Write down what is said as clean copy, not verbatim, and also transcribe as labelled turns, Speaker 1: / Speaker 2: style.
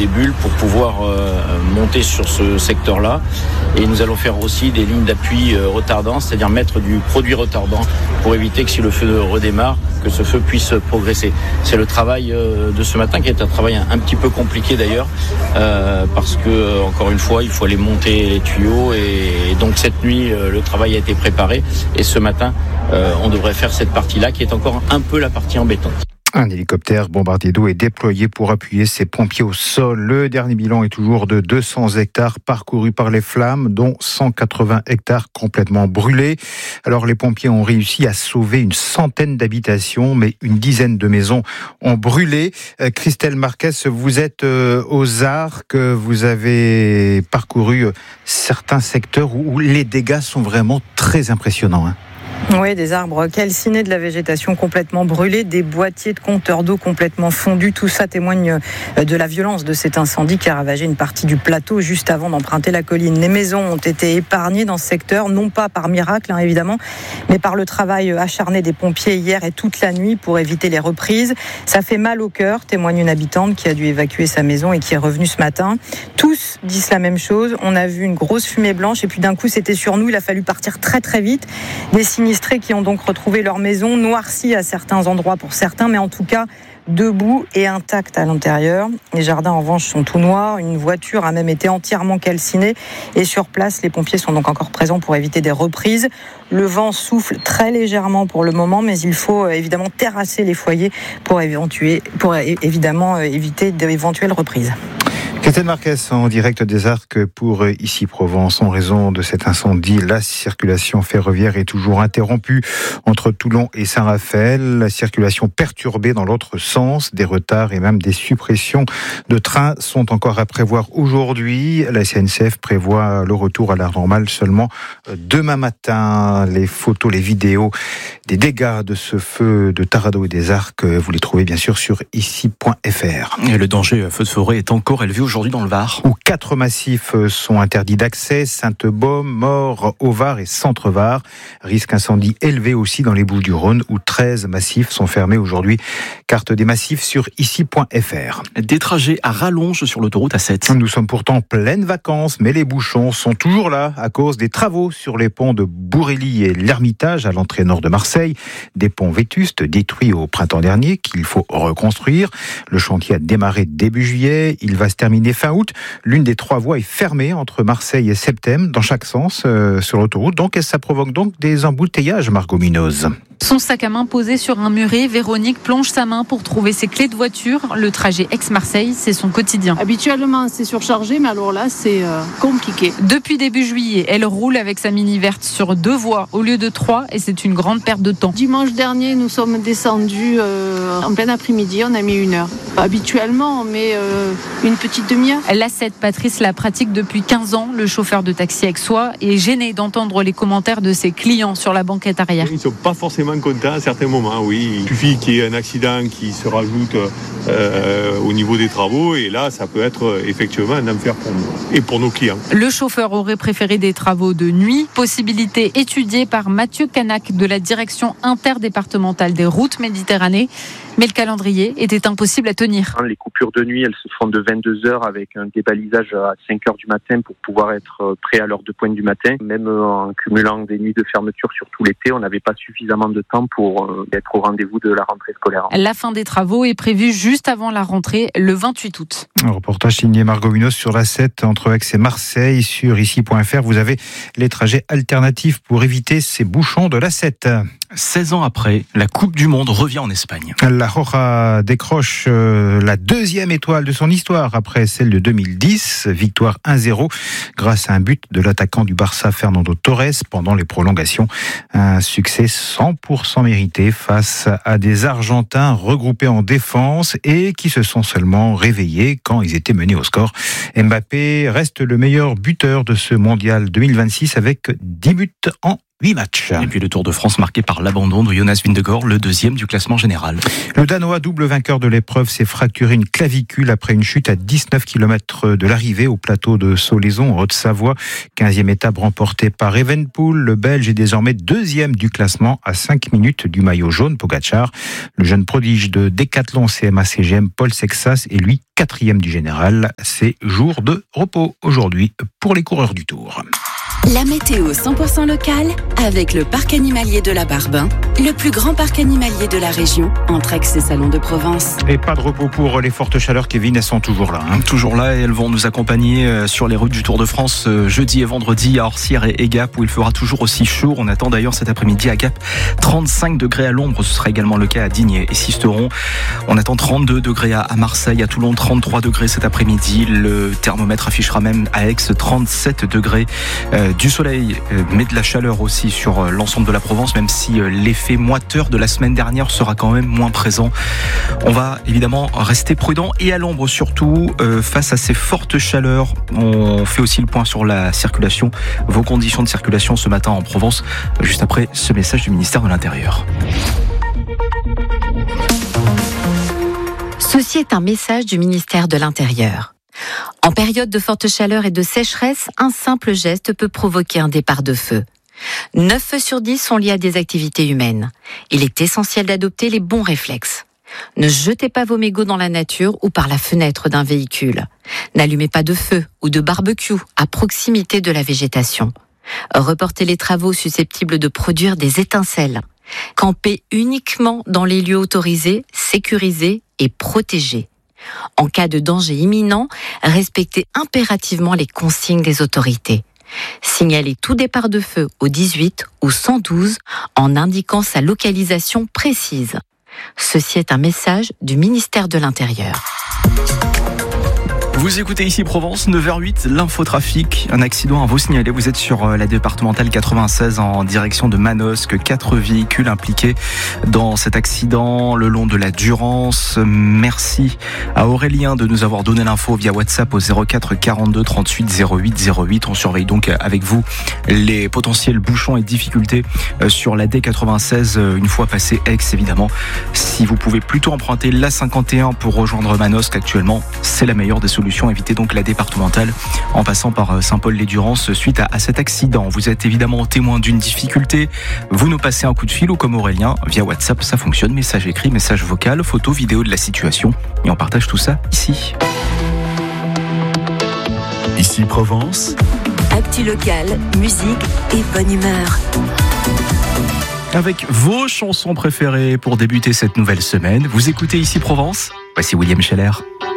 Speaker 1: des bulles pour pouvoir monter sur ce secteur-là. Et nous allons faire aussi des lignes d'appui retardant, c'est-à-dire mettre du produit retardant pour éviter que si le feu redémarre, que ce feu puisse progresser. C'est le travail de ce matin qui est un travail un petit peu compliqué d'ailleurs, parce que encore une fois, il faut aller monter les tuyaux et donc cette nuit, le travail a été préparé et ce matin, on devrait faire cette partie-là qui est encore un peu la partie embêtante.
Speaker 2: Un hélicoptère bombardier d'eau est déployé pour appuyer ces pompiers au sol. Le dernier bilan est toujours de 200 hectares parcourus par les flammes, dont 180 hectares complètement brûlés. Alors les pompiers ont réussi à sauver une centaine d'habitations, mais une dizaine de maisons ont brûlé. Christelle Marquez, vous êtes aux Arcs, vous avez parcouru certains secteurs où les dégâts sont vraiment très impressionnants.
Speaker 3: Oui, des arbres calcinés, de la végétation complètement brûlée, des boîtiers de compteurs d'eau complètement fondus. Tout ça témoigne de la violence de cet incendie qui a ravagé une partie du plateau juste avant d'emprunter la colline. Les maisons ont été épargnées dans ce secteur, non pas par miracle évidemment, mais par le travail acharné des pompiers hier et toute la nuit pour éviter les reprises. Ça fait mal au cœur, témoigne une habitante qui a dû évacuer sa maison et qui est revenue ce matin. Tous disent la même chose. On a vu une grosse fumée blanche et puis d'un coup c'était sur nous. Il a fallu partir très très vite. Des sinistrés qui ont donc retrouvé leur maison noircie à certains endroits pour certains, mais en tout cas debout et intacte à l'intérieur. Les jardins en revanche sont tout noirs, une voiture a même été entièrement calcinée et sur place les pompiers sont donc encore présents pour éviter des reprises. Le vent souffle très légèrement pour le moment, mais il faut évidemment terrasser les foyers pour évidemment éviter d'éventuelles reprises.
Speaker 2: Christelle Marquez en direct des Arcs pour Ici Provence. En raison de cet incendie, la circulation ferroviaire est toujours interrompue entre Toulon et Saint-Raphaël. La circulation perturbée dans l'autre sens, des retards et même des suppressions de trains sont encore à prévoir aujourd'hui. La SNCF prévoit le retour à la normale seulement demain matin. Les photos, les vidéos des dégâts de ce feu de Taradot et des Arcs, vous les trouvez bien sûr sur ici.fr.
Speaker 4: Et le danger feu de forêt est encore élevé aujourd'hui dans le Var,
Speaker 2: où 4 massifs sont interdits d'accès: Sainte-Baume, Maure, Haut-Var et Centre-Var. Risque incendie élevé aussi dans les Bouches-du-Rhône, où 13 massifs sont fermés aujourd'hui. Carte des massifs sur ici.fr.
Speaker 4: Des trajets à rallonge sur l'autoroute A7.
Speaker 2: Nous sommes pourtant en pleines vacances, mais les bouchons sont toujours là à cause des travaux sur les ponts de Bourrély et l'Ermitage à l'entrée nord de Marseille. Des ponts vétustes détruits au printemps dernier qu'il faut reconstruire. Le chantier a démarré début juillet. Il va se terminer fin août. L'une des 3 voies est fermée entre Marseille et Septem dans chaque sens sur l'autoroute. Donc ça provoque donc des embouteillages, Margot Munoz.
Speaker 5: Son sac à main posé sur un muret, Véronique plonge sa main pour trouver ses clés de voiture. Le trajet Aix-Marseille, c'est son quotidien.
Speaker 6: Habituellement, c'est surchargé, mais alors là, c'est compliqué.
Speaker 5: Depuis début juillet, elle roule avec sa Mini verte sur 2 voies au lieu de 3 et c'est une grande perte de temps.
Speaker 6: Dimanche dernier, nous sommes descendus en plein après-midi, on a mis 1 heure. Habituellement, on met une petite demi-heure.
Speaker 5: L'A7, Patrice la pratique depuis 15 ans. Le chauffeur de taxi aixois est gêné d'entendre les commentaires de ses clients sur la banquette arrière.
Speaker 7: Ils ne sont pas forcément contents à certains moments, oui. Il suffit qu'il y ait un accident qui se rajoute au niveau des travaux et là, ça peut être effectivement un enfer pour nous et pour nos clients.
Speaker 5: Le chauffeur aurait préféré des travaux de nuit, possibilité étudiée par Mathieu Canac de la direction interdépartementale des routes Méditerranée. Mais le calendrier était impossible à tenir.
Speaker 8: Les coupures de nuit, elles se font de 22 heures avec un débalisage à 5 heures du matin pour pouvoir être prêt à l'heure de pointe du matin. Même en cumulant des nuits de fermeture sur tout l'été, on n'avait pas suffisamment de temps pour être au rendez-vous de la rentrée scolaire.
Speaker 5: La fin des travaux est prévue juste avant la rentrée, le 28 août.
Speaker 2: Un reportage signé Margot Munoz sur l'A7 entre Aix et Marseille. Sur ici.fr, vous avez les trajets alternatifs pour éviter ces bouchons de l'A7.
Speaker 4: 16 ans après, la Coupe du Monde revient en Espagne.
Speaker 2: La Roja décroche la 2e étoile de son histoire après celle de 2010. Victoire 1-0 grâce à un but de l'attaquant du Barça Fernando Torres pendant les prolongations. Un succès 100% mérité face à des Argentins regroupés en défense et qui se sont seulement réveillés quand ils étaient menés au score. Mbappé reste le meilleur buteur de ce mondial 2026 avec 10 buts en 8 matchs.
Speaker 4: Et puis le Tour de France marqué par l'abandon de Jonas Vingegaard, le 2e du classement général.
Speaker 2: Le Danois, double vainqueur de l'épreuve, s'est fracturé une clavicule après une chute à 19 km de l'arrivée au plateau de Solaison, en Haute-Savoie. 15e étape remportée par Evenepoel. Le Belge est désormais 2e du classement à 5 minutes du maillot jaune, Pogačar. Le jeune prodige de décathlon CMA-CGM, Paul Sexas, est lui 4e du général. C'est jour de repos aujourd'hui pour les coureurs du Tour.
Speaker 9: La météo 100% locale avec le parc animalier de la Barbin, le plus grand parc animalier de la région, entre Aix et Salon de Provence.
Speaker 2: Et pas de repos pour les fortes chaleurs, Kevin, elles sont toujours là.
Speaker 4: Toujours là, et elles vont nous accompagner sur les routes du Tour de France jeudi et vendredi à Orsières et Gap, où il fera toujours aussi chaud. On attend d'ailleurs cet après-midi à Gap 35 degrés à l'ombre, ce sera également le cas à Digne et Sisteron. On attend 32 degrés à Marseille, à Toulon 33 degrés cet après-midi. Le thermomètre affichera même à Aix 37 degrés. Du soleil, mais de la chaleur aussi sur l'ensemble de la Provence, même si l'effet moiteur de la semaine dernière sera quand même moins présent. On va évidemment rester prudent et à l'ombre surtout face à ces fortes chaleurs. On fait aussi le point sur la circulation, vos conditions de circulation ce matin en Provence, juste après ce message du ministère de l'Intérieur.
Speaker 10: Ceci est un message du ministère de l'Intérieur. En période de forte chaleur et de sécheresse, un simple geste peut provoquer un départ de feu. 9 feux sur 10 sont liés à des activités humaines. Il est essentiel d'adopter les bons réflexes. Ne jetez pas vos mégots dans la nature ou par la fenêtre d'un véhicule. N'allumez pas de feu ou de barbecue à proximité de la végétation. Reportez les travaux susceptibles de produire des étincelles. Campez uniquement dans les lieux autorisés, sécurisés et protégés. En cas de danger imminent, respectez impérativement les consignes des autorités. Signalez tout départ de feu au 18 ou 112 en indiquant sa localisation précise. Ceci est un message du ministère de l'Intérieur.
Speaker 4: Vous écoutez ici Provence, 9h08, l'infotrafic. Un accident à vous signaler. Vous êtes sur la départementale 96 en direction de Manosque. 4 véhicules impliqués dans cet accident le long de la Durance. Merci à Aurélien de nous avoir donné l'info via WhatsApp au 04 42 38 08 08. On surveille donc avec vous les potentiels bouchons et difficultés sur la D96 une fois passé Aix évidemment. Si vous pouvez plutôt emprunter la 51 pour rejoindre Manosque actuellement, c'est la meilleure des solutions. Évitez donc la départementale en passant par Saint-Paul-les-Durances suite à cet accident. Vous êtes évidemment témoin d'une difficulté, vous nous passez un coup de fil ou comme Aurélien, via WhatsApp, ça fonctionne, message écrit, message vocal, photo, vidéo de la situation et on partage tout ça ici.
Speaker 11: Ici Provence.
Speaker 9: Actu locale, musique et bonne humeur.
Speaker 4: Avec vos chansons préférées pour débuter cette nouvelle semaine, vous écoutez ici Provence. Voici William Scheller.